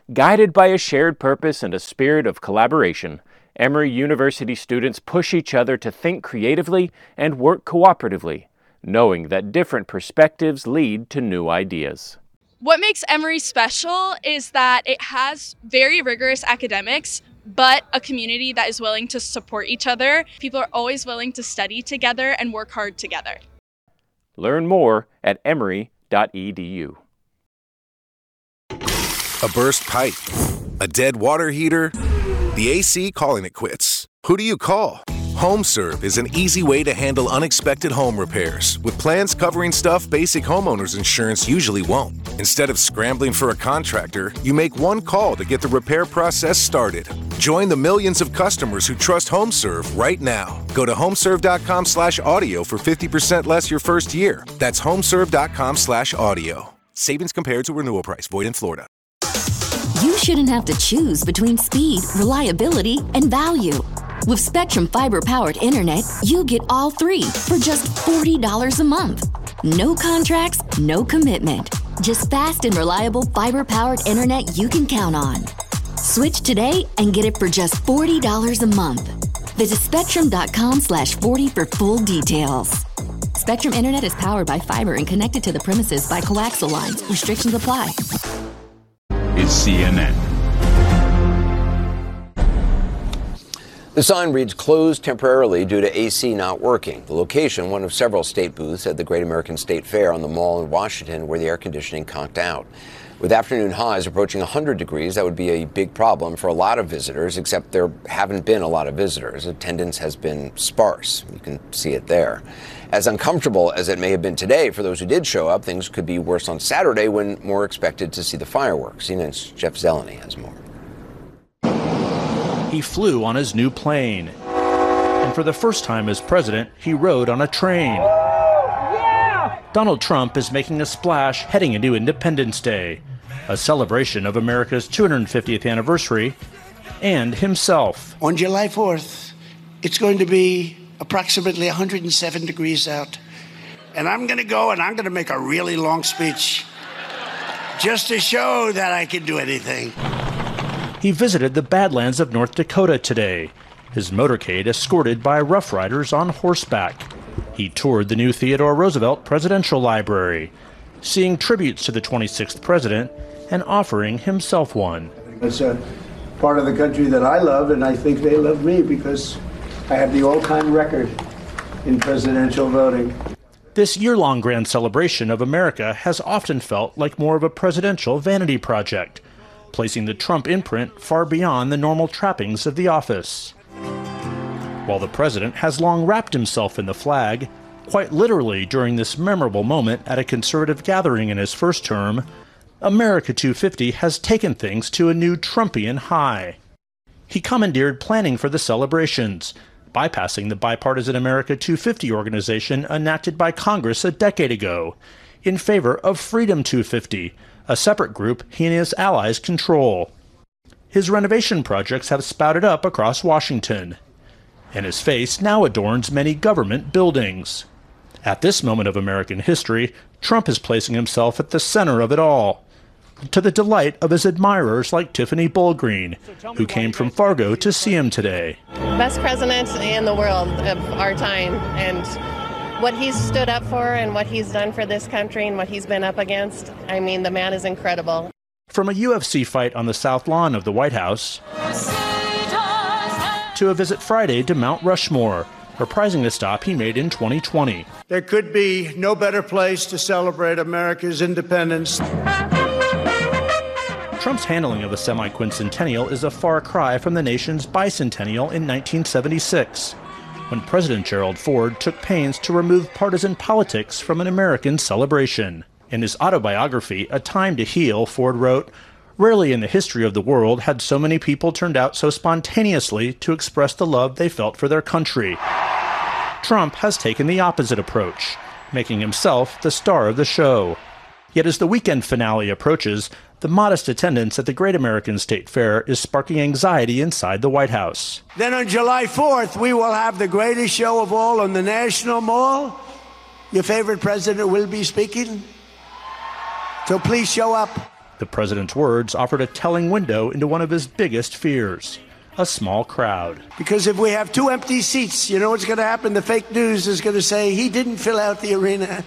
Guided by a shared purpose and a spirit of collaboration, Emory University students push each other to think creatively and work cooperatively, knowing that different perspectives lead to new ideas. What makes Emory special is that it has very rigorous academics, but a community that is willing to support each other. People are always willing to study together and work hard together. Learn more at emory.edu. A burst pipe, a dead water heater, the AC calling it quits. Who do you call? HomeServe is an easy way to handle unexpected home repairs with plans covering stuff basic homeowners insurance usually won't. Instead of scrambling for a contractor, you make one call to get the repair process started. Join the millions of customers who trust HomeServe right now. Go to homeserve.com/audio for 50% less your first year. That's homeserve.com/audio. Savings compared to renewal price. Void in Florida. You shouldn't have to choose between speed, reliability, and value. With Spectrum Fiber-powered internet, you get all three for just $40 a month. No contracts, no commitment. Just fast and reliable fiber-powered internet you can count on. Switch today and get it for just $40 a month. Visit spectrum.com/40 for full details. Spectrum Internet is powered by fiber and connected to the premises by coaxial lines. Restrictions apply. It's CNN. The sign reads closed temporarily due to AC not working. The location, one of several state booths at the Great American State Fair on the Mall in Washington, where the air conditioning conked out. With afternoon highs approaching 100 degrees, that would be a big problem for a lot of visitors, except there haven't been a lot of visitors. Attendance has been sparse. You can see it there. As uncomfortable as it may have been today for those who did show up, things could be worse on Saturday when more expected to see the fireworks. CNN's Jeff Zeleny has more. He flew on his new plane. And for the first time as president, he rode on a train. Yeah! Donald Trump is making a splash heading into Independence Day, a celebration of America's 250th anniversary, and himself. On July 4th, it's going to be approximately 107 degrees out. And I'm going to go and I'm going to make a really long speech just to show that I can do anything. He visited the Badlands of North Dakota today, his motorcade escorted by Rough Riders on horseback. He toured the new Theodore Roosevelt Presidential Library, seeing tributes to the 26th president and offering himself one. It's a part of the country that I love, and I think they love me because I have the all-time record in presidential voting. This year-long grand celebration of America has often felt like more of a presidential vanity project, placing the Trump imprint far beyond the normal trappings of the office. While the president has long wrapped himself in the flag, quite literally during this memorable moment at a conservative gathering in his first term, America 250 has taken things to a new Trumpian high. He commandeered planning for the celebrations, bypassing the bipartisan America 250 organization enacted by Congress a decade ago, in favor of Freedom 250, a separate group he and his allies control. His renovation projects have spouted up across Washington, and his face now adorns many government buildings. At this moment of American history, Trump is placing himself at the center of it all, to the delight of his admirers like Tiffany Bullgreen, who came from Fargo to see him today. Best president in the world of our time, and what he's stood up for and what he's done for this country and what he's been up against, I mean, the man is incredible. From a UFC fight on the South Lawn of the White House to a visit Friday to Mount Rushmore, reprising the stop he made in 2020. There could be no better place to celebrate America's independence. Trump's handling of the semi-quincentennial is a far cry from the nation's bicentennial in 1976. When President Gerald Ford took pains to remove partisan politics from an American celebration. In his autobiography, A Time to Heal, Ford wrote, "Rarely in the history of the world had so many people turned out so spontaneously to express the love they felt for their country." Trump has taken the opposite approach, making himself the star of the show. Yet as the weekend finale approaches, the modest attendance at the Great American State Fair is sparking anxiety inside the White House. Then on July 4th, we will have the greatest show of all on the National Mall. Your favorite president will be speaking. So please show up. The president's words offered a telling window into one of his biggest fears: a small crowd. Because if we have 2 empty seats, you know what's going to happen? The fake news is going to say he didn't fill out the arena.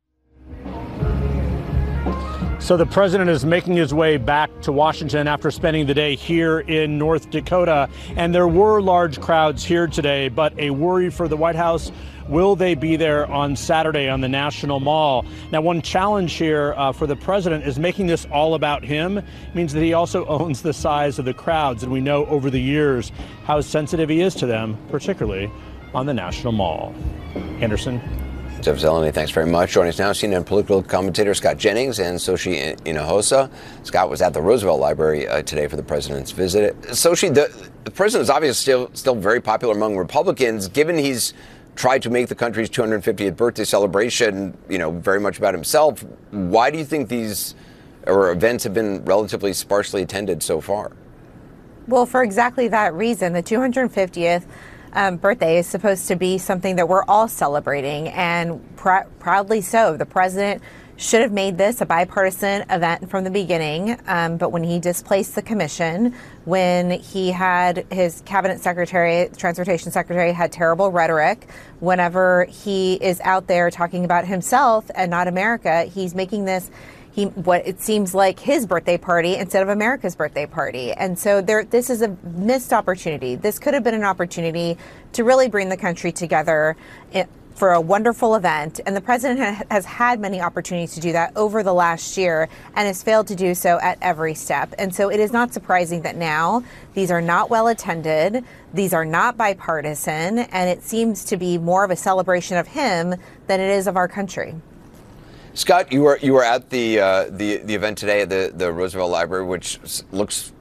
So the president is making his way back to Washington after spending the day here in North Dakota. And there were large crowds here today, but a worry for the White House: will they be there on Saturday on the National Mall? Now, one challenge here for the president is making this all about him. It means that he also owns the size of the crowds. And we know over the years how sensitive he is to them, particularly on the National Mall. Anderson. Jeff Zeleny, thanks very much. Joining us now, CNN political commentator Scott Jennings and Xochitl Hinojosa. Scott was at the Roosevelt Library today for the president's visit. Xochitl, the president is obviously still very popular among Republicans, given he's tried to make the country's 250th birthday celebration, very much about himself. Why do you think these events have been relatively sparsely attended so far? Well, for exactly that reason. The 250th birthday is supposed to be something that we're all celebrating, and proudly so. The president should have made this a bipartisan event from the beginning, but when he displaced the commission, when he had his cabinet secretary, transportation secretary, had terrible rhetoric, whenever he is out there talking about himself and not America, he's making this what it seems like his birthday party instead of America's birthday party. And so this is a missed opportunity. This could have been an opportunity to really bring the country together for a wonderful event. And the president has had many opportunities to do that over the last year and has failed to do so at every step. And so it is not surprising that now these are not well attended. These are not bipartisan. And it seems to be more of a celebration of him than it is of our country. Scott, you were at the event today at the Roosevelt Library, which looks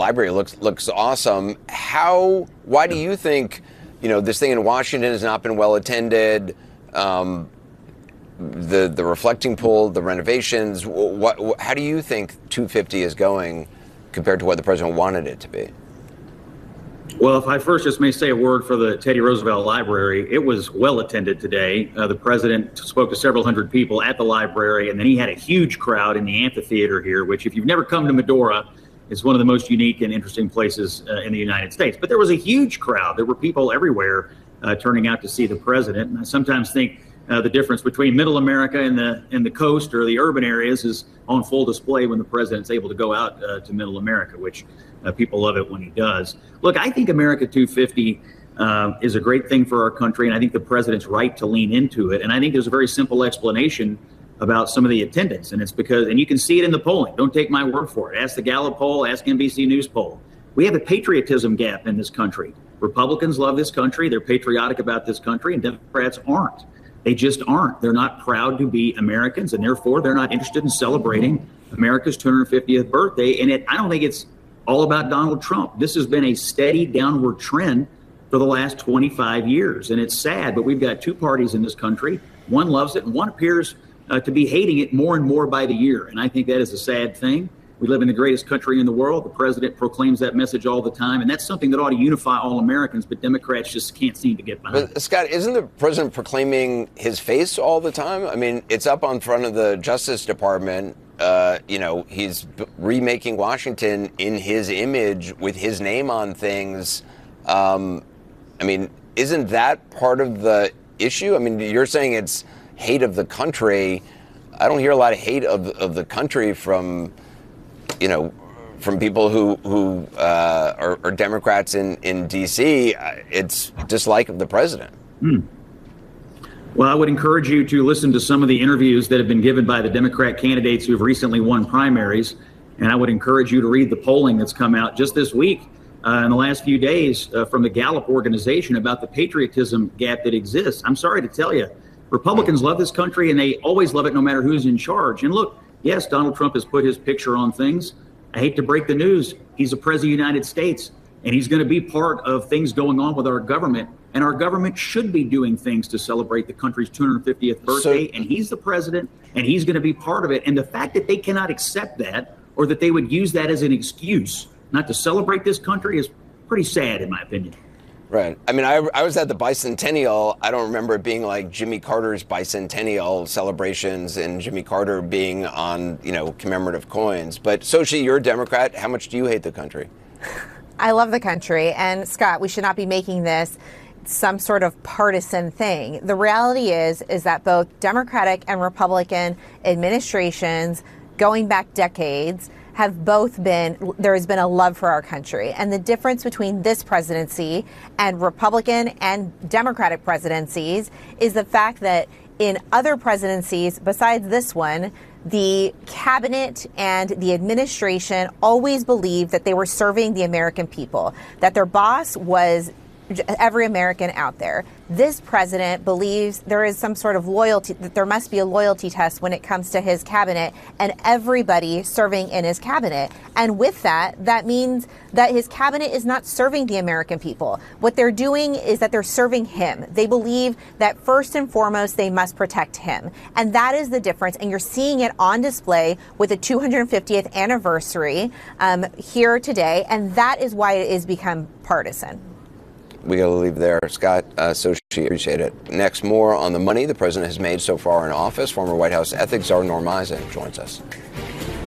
awesome. Why do you think this thing in Washington has not been well attended? The reflecting pool, the renovations. How do you think 250 is going compared to what the president wanted it to be? Well, if I first just may say a word for the Teddy Roosevelt Library, it was well attended today. The president spoke to several hundred people at the library, and then he had a huge crowd in the amphitheater here, which if you've never come to Medora, is one of the most unique and interesting places in the United States. But there was a huge crowd. There were people everywhere turning out to see the president. And I sometimes think the difference between middle America and the coast or the urban areas is on full display when the president's able to go out to middle America, which people love it when he does. Look, I think America 250 is a great thing for our country, and I think the president's right to lean into it. And I think there's a very simple explanation about some of the attendance, and it's because, and you can see it in the polling. Don't take my word for it. Ask the Gallup poll, ask NBC News poll. We have a patriotism gap in this country. Republicans love this country. They're patriotic about this country, and Democrats aren't. They just aren't. They're not proud to be Americans, and therefore they're not interested in celebrating America's 250th birthday. And I don't think it's all about Donald Trump. This has been a steady downward trend for the last 25 years. And it's sad, but we've got two parties in this country. One loves it, and one appears to be hating it more and more by the year. And I think that is a sad thing. We live in the greatest country in the world. The president proclaims that message all the time. And that's something that ought to unify all Americans, but Democrats just can't seem to get behind. But Scott, isn't the president proclaiming his face all the time? I mean, it's up on front of the Justice Department. He's remaking Washington in his image with his name on things. I mean, isn't that part of the issue? I mean, you're saying it's hate of the country. I don't hear a lot of hate of the country from people who are Democrats in D.C. It's dislike of the president. Well, I would encourage you to listen to some of the interviews that have been given by the Democrat candidates who have recently won primaries. And I would encourage you to read the polling that's come out just this week in the last few days from the Gallup organization about the patriotism gap that exists. I'm sorry to tell you, Republicans love this country, and they always love it no matter who's in charge. And look, yes, Donald Trump has put his picture on things. I hate to break the news. He's the president of the United States, and he's going to be part of things going on with our government. And our government should be doing things to celebrate the country's 250th birthday. And he's the president, and he's going to be part of it. And the fact that they cannot accept that, or that they would use that as an excuse not to celebrate this country, is pretty sad, in my opinion. Right. I mean, I was at the bicentennial. I don't remember it being like Jimmy Carter's bicentennial celebrations and Jimmy Carter being on, commemorative coins. But Xochitl, you're a Democrat. How much do you hate the country? I love the country. And Scott, we should not be making this some sort of partisan thing. The reality is that both Democratic and Republican administrations going back decades have both been, there has been a love for our country. And the difference between this presidency and Republican and Democratic presidencies is the fact that in other presidencies besides this one, the cabinet and the administration always believed that they were serving the American people, that their boss was every American out there. This president believes there is some sort of loyalty, that there must be a loyalty test when it comes to his cabinet and everybody serving in his cabinet. And with that, that means that his cabinet is not serving the American people. What they're doing is that they're serving him. They believe that first and foremost, they must protect him. And that is the difference. And you're seeing it on display with the 250th anniversary here today. And that is why it has become partisan. We got to leave there. Scott, Xochitl, appreciate it. Next, more on the money the president has made so far in office. Former White House ethics czar Norm Eisen joins us.